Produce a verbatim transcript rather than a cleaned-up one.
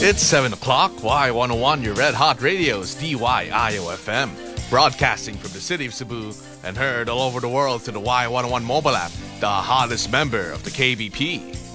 It's seven o'clock. Y one oh one, your red hot radio's D Y I O F M. Broadcasting from the city of Cebu and heard all over the world to the Y one oh one mobile app, the hottest member of the K B P.